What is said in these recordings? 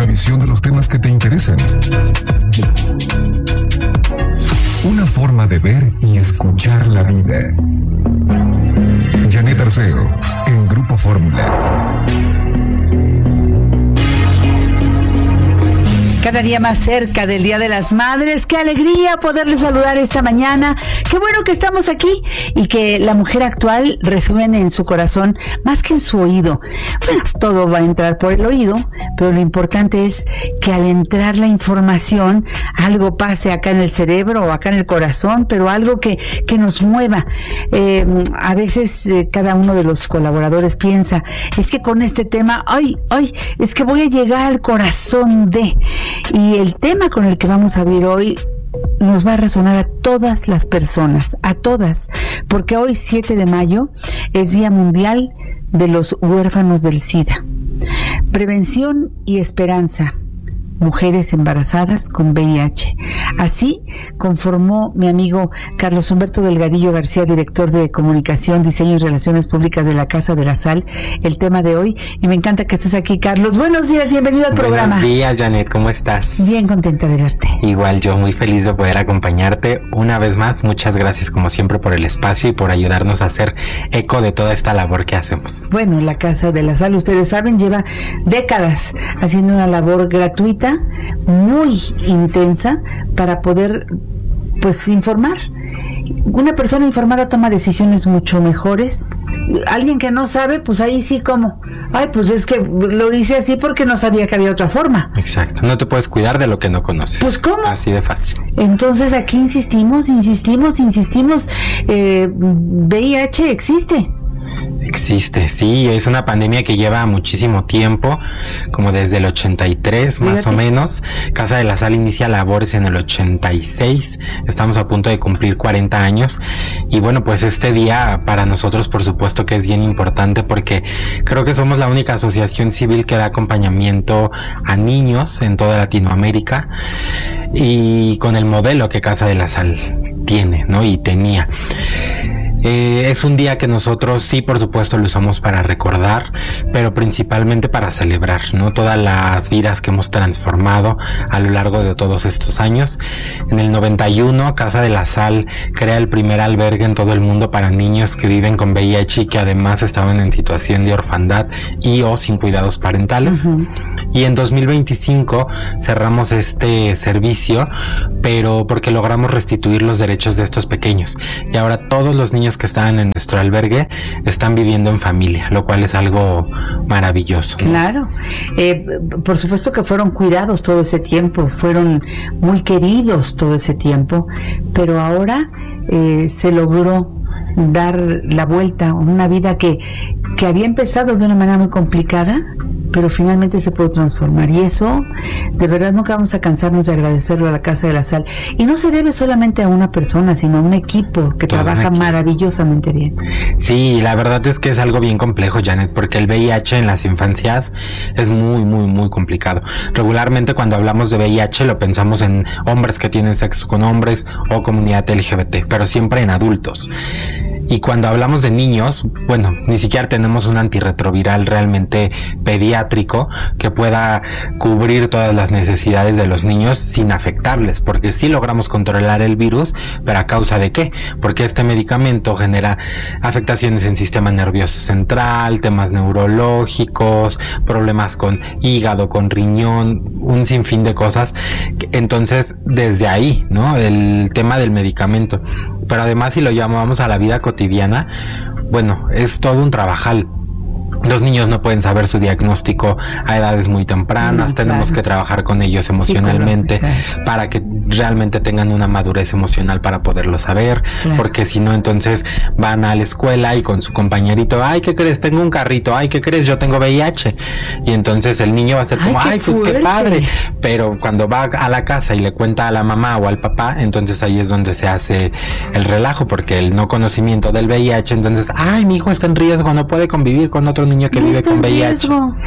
una visión de los temas que te interesan. Una forma de ver y escuchar la vida. Janet Arceo, en Grupo Fórmula. Cada día más cerca del Día de las Madres. Qué alegría poderles saludar esta mañana. Qué bueno que estamos aquí y que la mujer actual resuene en su corazón más que en su oído. Bueno, todo va a entrar por el oído, pero lo importante es que al entrar la información, algo pase acá en el cerebro o acá en el corazón, pero algo que nos mueva. A veces cada uno de los colaboradores piensa, es que con este tema, es que voy a llegar al corazón de... Y el tema con el que vamos a abrir hoy nos va a resonar a todas las personas, a todas, porque hoy 7 de mayo es Día Mundial de los Huérfanos del SIDA. Prevención y esperanza. Mujeres embarazadas con VIH. Así conformó mi amigo Carlos Humberto Delgadillo García, director de Comunicación, Diseño y Relaciones Públicas de la Casa de la Sal, el tema de hoy. Y me encanta que estés aquí, Carlos. Buenos días, bienvenido al programa. Buenos días, Janet, ¿cómo estás? Bien contenta de verte. Igual yo, muy feliz de poder acompañarte una vez más. Muchas gracias, como siempre, por el espacio y por ayudarnos a hacer eco de toda esta labor que hacemos. Bueno, la Casa de la Sal, ustedes saben, lleva décadas haciendo una labor gratuita, muy intensa, para poder pues informar. Una persona informada toma decisiones mucho mejores. Alguien que no sabe, pues ahí sí como, pues es que lo hice así porque no sabía que había otra forma. Exacto, no te puedes cuidar de lo que no conoces. Pues ¿cómo? Así de fácil. Entonces aquí insistimos, VIH existe. Existe, sí, es una pandemia que lleva muchísimo tiempo, como desde el 83 más o menos. Casa de la Sal inicia labores en el 86, estamos a punto de cumplir 40 años y bueno, pues este día para nosotros por supuesto que es bien importante porque creo que somos la única asociación civil que da acompañamiento a niños en toda Latinoamérica y con el modelo que Casa de la Sal tiene, ¿no? Y tenía. Es un día que nosotros sí, por supuesto, lo usamos para recordar, pero principalmente para celebrar, ¿no? Todas las vidas que hemos transformado a lo largo de todos estos años. En el 91, Casa de la Sal crea el primer albergue en todo el mundo para niños que viven con VIH y que además estaban en situación de orfandad y o sin cuidados parentales. Uh-huh. Y en 2025 cerramos este servicio, pero porque logramos restituir los derechos de estos pequeños. Y ahora todos los niños que estaban en nuestro albergue están viviendo en familia, lo cual es algo maravilloso, ¿no? Claro, por supuesto que fueron cuidados todo ese tiempo, fueron muy queridos todo ese tiempo, pero ahora se logró dar la vuelta a una vida que había empezado de una manera muy complicada, pero finalmente se pudo transformar, y eso de verdad nunca vamos a cansarnos de agradecerlo a la Casa de la Sal, y no se debe solamente a una persona, sino a un equipo que trabaja maravillosamente bien. Sí, la verdad es que es algo bien complejo, Janet, porque el VIH en las infancias es muy, muy, muy complicado. Regularmente cuando hablamos de VIH lo pensamos en hombres que tienen sexo con hombres o comunidad LGBT, pero siempre en adultos. Y cuando hablamos de niños, bueno, ni siquiera tenemos un antirretroviral realmente pediátrico que pueda cubrir todas las necesidades de los niños sin afectarles, porque sí logramos controlar el virus, pero ¿a causa de qué? Porque este medicamento genera afectaciones en sistema nervioso central, temas neurológicos, problemas con hígado, con riñón, un sinfín de cosas. Entonces, desde ahí, ¿no? El tema del medicamento. Pero además, si lo llamamos a la vida cotidiana, bueno, es todo un trabajal. Los niños no pueden saber su diagnóstico a edades muy tempranas, tenemos que trabajar con ellos emocionalmente para que realmente tengan una madurez emocional para poderlo saber, porque si no, entonces van a la escuela y con su compañerito, ay, ¿qué crees? Tengo un carrito, ay, ¿qué crees? Yo tengo VIH, y entonces el niño va a ser como, ay, pues qué padre, pero cuando va a la casa y le cuenta a la mamá o al papá, entonces ahí es donde se hace el relajo, porque el no conocimiento del VIH, entonces, ay, mi hijo está en riesgo, no puede convivir con otro niño que vive con VIH.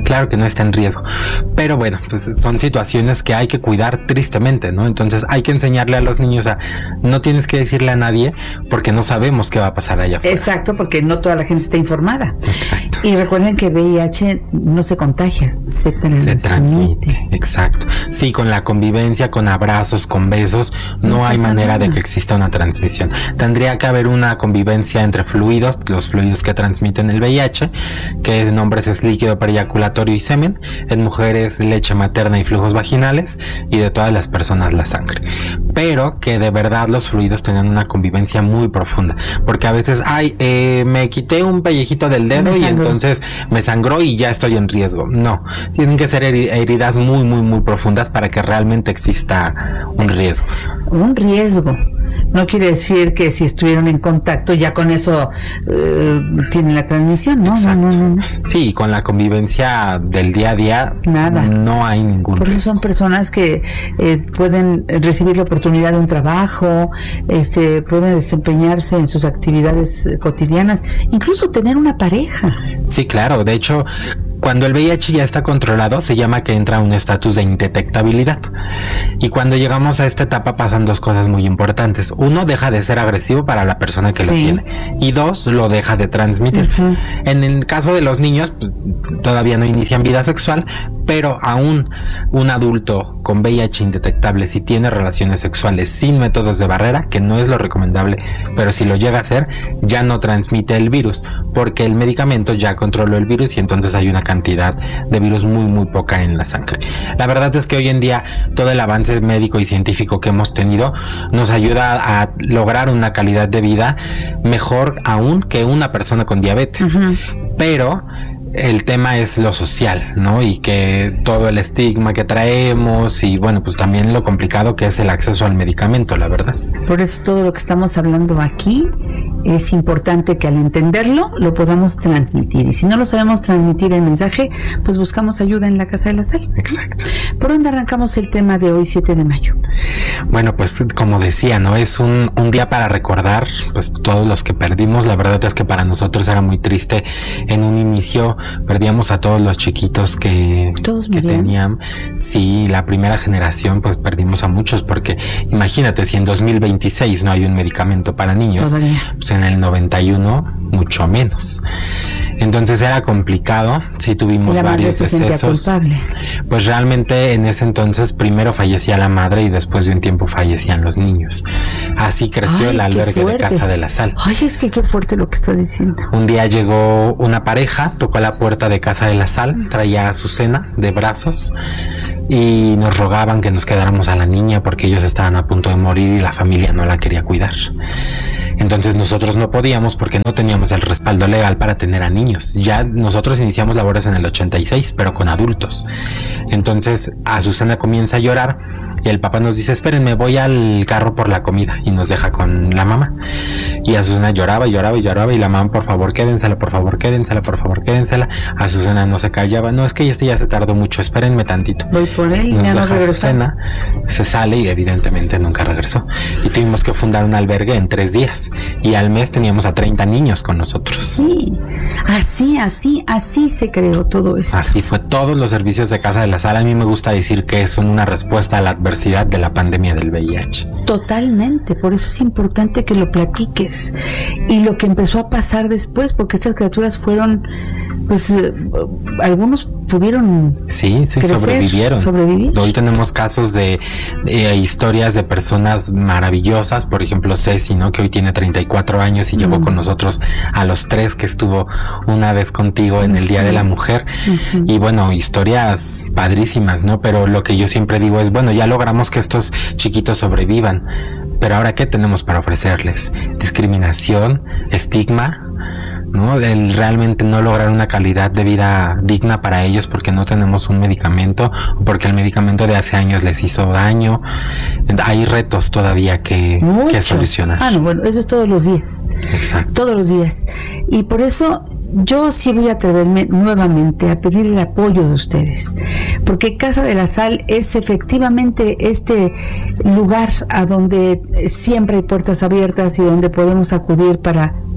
claro que no está en riesgo. Pero bueno, pues son situaciones que hay que cuidar tristemente, ¿no? Entonces hay que enseñarle a los niños a no tienes que decirle a nadie porque no sabemos qué va a pasar allá afuera. Exacto, porque no toda la gente está informada. Exacto. Y recuerden que VIH no se contagia, se transmite. Exacto. Sí, con la convivencia, con abrazos, con besos, no hay manera de que exista una transmisión. Tendría que haber una convivencia entre fluidos, los fluidos que transmiten el VIH, que en hombres es líquido preyaculatorio y semen, en mujeres leche materna y flujos vaginales, y de todas las personas la sangre. Pero que de verdad los fluidos tengan una convivencia muy profunda, porque a veces, me quité un pellejito del dedo y entonces me sangró y ya estoy en riesgo. No, tienen que ser heridas muy, muy, muy profundas para que realmente exista un riesgo. Un riesgo. No quiere decir que si estuvieron en contacto ya con eso tienen la transmisión, ¿no? Exacto. No. Sí, con la convivencia del día a día, nada. No hay ningún Por eso riesgo. son personas que pueden recibir la oportunidad de un trabajo, pueden desempeñarse en sus actividades cotidianas, incluso tener una pareja. Sí, claro. De hecho, cuando el VIH ya está controlado, se llama que entra a un estatus de indetectabilidad. Y cuando llegamos a esta etapa pasan dos cosas muy importantes. Uno, deja de ser agresivo para la persona que lo tiene. Y dos, lo deja de transmitir. Uh-huh. En el caso de los niños, todavía no inician vida sexual, pero aún un adulto con VIH indetectable, si tiene relaciones sexuales sin métodos de barrera, que no es lo recomendable, pero si lo llega a hacer, ya no transmite el virus, porque el medicamento ya controló el virus y entonces hay una cantidad de virus muy, muy poca en la sangre. La verdad es que hoy en día todo el avance médico y científico que hemos tenido nos ayuda a lograr una calidad de vida mejor aún que una persona con diabetes. Uh-huh. Pero el tema es lo social, ¿no? Y que todo el estigma que traemos y bueno, pues también lo complicado que es el acceso al medicamento, la verdad. Por eso todo lo que estamos hablando aquí es importante que al entenderlo lo podamos transmitir. Y si no lo sabemos transmitir el mensaje, pues buscamos ayuda en la Casa de la Sal. Exacto. ¿Por dónde arrancamos el tema de hoy, 7 de mayo? Bueno, pues como decía, ¿no? Es un día para recordar pues todos los que perdimos. La verdad es que para nosotros era muy triste. En un inicio perdíamos a todos los chiquitos que tenían. Sí, la primera generación pues perdimos a muchos porque imagínate si en 2026 no hay un medicamento para niños. Todavía. Pues en el 91 mucho menos. Entonces era complicado, sí tuvimos varios decesos. Pues realmente en ese entonces primero fallecía la madre y después de un tiempo fallecían los niños. Así creció el albergue de Casa de la Sal. Ay, es que qué fuerte lo que estás diciendo. Un día llegó una pareja, tocó la puerta de Casa de la Sal, traía a Azucena de brazos y nos rogaban que nos quedáramos a la niña porque ellos estaban a punto de morir y la familia no la quería cuidar. Entonces nosotros no podíamos porque no teníamos el respaldo legal para tener a niños. Ya nosotros iniciamos labores en el 86, pero con adultos. Entonces Azucena comienza a llorar y el papá nos dice, espérenme, voy al carro por la comida, y nos deja con la mamá. Y Azucena lloraba y la mamá, por favor, quédensela. Azucena no se callaba, no, es que ya se tardó mucho, espérenme tantito. Voy por él, nos deja Azucena, se sale y evidentemente nunca regresó. Y tuvimos que fundar un albergue en 3 días. Y al mes teníamos a 30 niños con nosotros. Sí, así se creó todo esto. Así fue, todos los servicios de Casa de la Sal. A mí me gusta decir que son una respuesta a la adversidad de la pandemia del VIH. Totalmente, por eso es importante que lo platiques. Y lo que empezó a pasar después, porque estas criaturas fueron, pues, algunos pudieron crecer, sobrevivir. Hoy tenemos casos de historias de personas maravillosas, por ejemplo Ceci, ¿no? Que hoy tiene 34 años y llegó con nosotros a los 3, que estuvo una vez contigo en el Día de la Mujer. Y bueno, historias padrísimas, ¿no? Pero lo que yo siempre digo es, bueno, ya logramos que estos chiquitos sobrevivan, pero ahora ¿qué tenemos para ofrecerles? Discriminación, estigma, ¿no? El realmente no lograr una calidad de vida digna para ellos porque no tenemos un medicamento o porque el medicamento de hace años les hizo daño. Hay retos todavía que solucionar. No, bueno, eso es todos los días. Exacto. Todos los días. Y por eso yo sí voy a atreverme nuevamente a pedir el apoyo de ustedes, porque Casa de la Sal es efectivamente este lugar a donde siempre hay puertas abiertas y donde podemos acudir para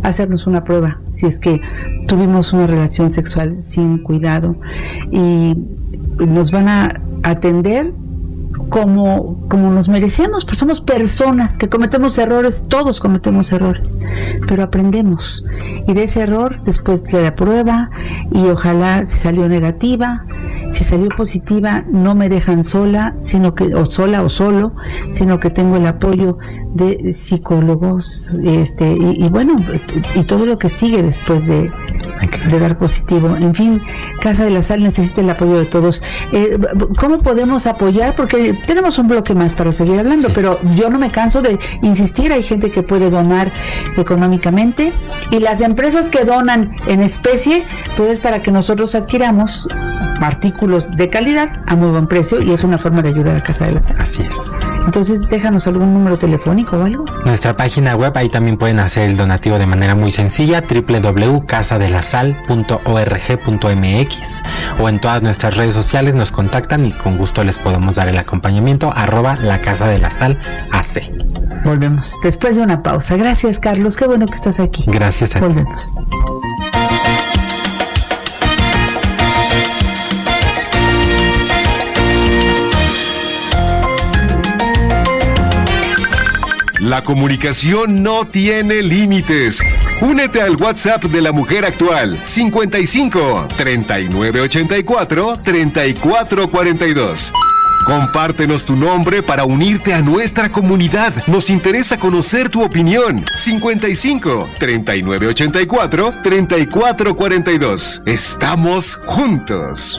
hacernos una prueba si es que tuvimos una relación sexual sin cuidado, y nos van a atender como nos merecemos, pues somos personas que cometemos errores, todos cometemos errores, pero aprendemos, y de ese error después de la prueba, y ojalá si salió negativa, si salió positiva, no me dejan sola, o solo, sino que tengo el apoyo de psicólogos, y bueno, y todo lo que sigue después de dar positivo. En fin, Casa de la Sal necesita el apoyo de todos. ¿Cómo podemos apoyar? Porque tenemos un bloque más para seguir hablando, pero yo no me canso de insistir. Hay gente que puede donar económicamente, y las empresas que donan en especie, pues es para que nosotros adquiramos artículos de calidad a muy buen precio, y es una forma de ayudar a Casa de la Sal. Así es. Entonces, déjanos algún número telefónico o algo. Nuestra página web, ahí también pueden hacer el donativo de manera muy sencilla, www.casadelasal.org.mx, o en todas nuestras redes sociales nos contactan y con gusto les podemos dar el acompañamiento, @lacasadelasal.ac. Volvemos después de una pausa. Gracias, Carlos, qué bueno que estás aquí. Gracias a ti. Volvemos. La comunicación no tiene límites. Únete al WhatsApp de la mujer actual, 55 39 84 34 42. Compártenos tu nombre para unirte a nuestra comunidad. Nos interesa conocer tu opinión. 55 39 84 34 42. Estamos juntos.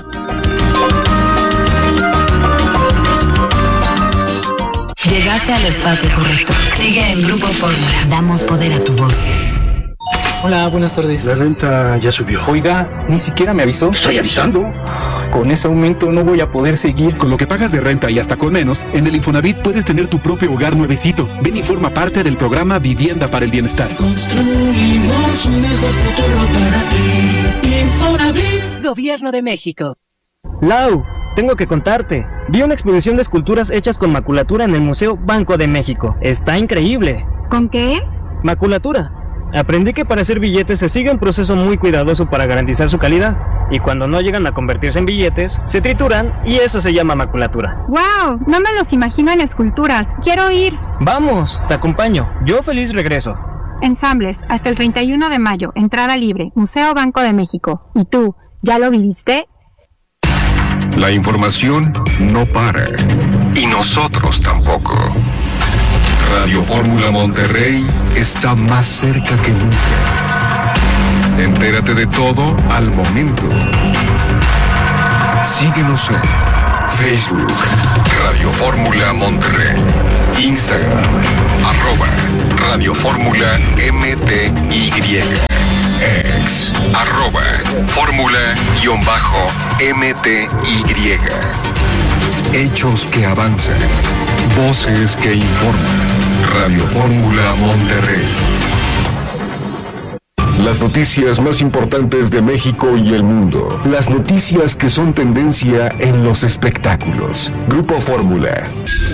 Llegaste al espacio correcto. Sigue en Grupo Fórmula. Damos poder a tu voz. Hola, buenas tardes. La renta ya subió. Oiga, ni siquiera me avisó. Estoy avisando. Con ese aumento no voy a poder seguir. Con lo que pagas de renta y hasta con menos, en el Infonavit puedes tener tu propio hogar nuevecito. Ven y forma parte del programa Vivienda para el Bienestar. Construimos un mejor futuro para ti. Infonavit. Gobierno de México. Lau, tengo que contarte. Vi una exposición de esculturas hechas con maculatura en el Museo Banco de México. Está increíble. ¿Con qué? Maculatura. Aprendí que para hacer billetes se sigue un proceso muy cuidadoso para garantizar su calidad, y cuando no llegan a convertirse en billetes, se trituran, y eso se llama maculatura. ¡Wow! No me los imagino en esculturas. ¡Quiero ir! Vamos, te acompaño. Yo feliz regreso. Ensambles, hasta el 31 de mayo, entrada libre, Museo Banco de México. ¿Y tú, ya lo viviste? La información no para. Y nosotros tampoco. Radio Fórmula Monterrey está más cerca que nunca. Entérate de todo al momento. Síguenos en Facebook, Radio Fórmula Monterrey, Instagram, @Radio Fórmula MTY, X, @Fórmula_MTY. Hechos que avanzan, voces que informan. Radio Fórmula Monterrey. Las noticias más importantes de México y el mundo. Las noticias que son tendencia en los espectáculos. Grupo Fórmula.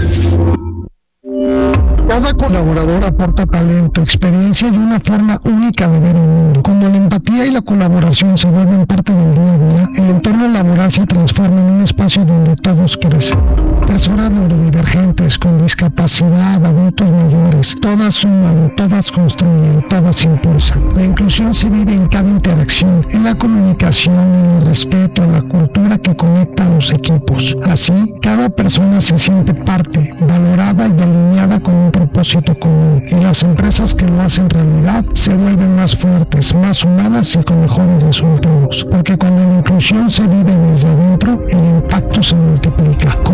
Cada colaborador aporta talento, experiencia y una forma única de ver el mundo. Cuando la empatía y la colaboración se vuelven parte del día a día, el entorno laboral se transforma en un espacio donde todos crecen. Personas neurodivergentes, con discapacidad, adultos mayores, todas suman, todas construyen, todas impulsan. La inclusión se vive en cada interacción, en la comunicación, en el respeto, en la cultura que conecta a los equipos. Así, cada persona se siente parte, valorada y alineada con un propósito común, y las empresas que lo hacen realidad se vuelven más fuertes, más humanas y con mejores resultados, porque cuando la inclusión se vive desde adentro, el impacto se multiplica.